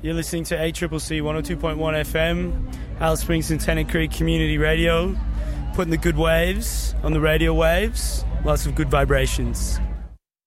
You're listening to ACCC 102.1 FM, Alice Springs and Tennant Creek Community Radio, putting the good waves on the radio waves, lots of good vibrations.